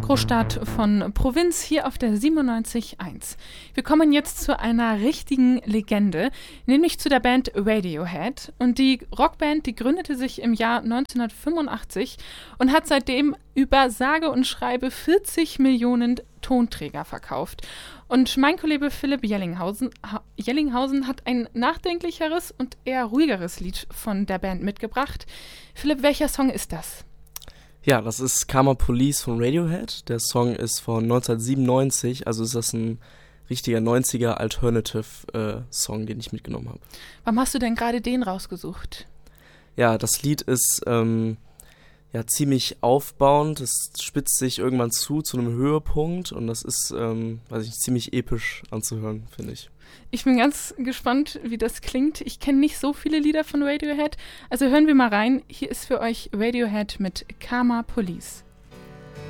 Großstadt von Provinz hier auf der 97.1. Wir kommen jetzt zu einer richtigen Legende, nämlich zu der Band Radiohead. Und die Rockband, die gründete sich im Jahr 1985 und hat seitdem über sage und schreibe 40 Millionen Tonträger verkauft. Und mein Kollege Philipp Jellinghausen hat ein nachdenklicheres und eher ruhigeres Lied von der Band mitgebracht. Philipp, welcher Song ist das? Ja, das ist Karma Police von Radiohead. Der Song ist von 1997, also ist das ein richtiger 90er Alternative-Song, den ich mitgenommen habe. Warum hast du denn gerade den rausgesucht? Ja, das Lied ist ziemlich aufbauend. Es spitzt sich irgendwann zu einem Höhepunkt und das ist, ziemlich episch anzuhören, finde ich. Ich bin ganz gespannt, wie das klingt. Ich kenne nicht so viele Lieder von Radiohead, also hören wir mal rein. Hier ist für euch Radiohead mit Karma Police.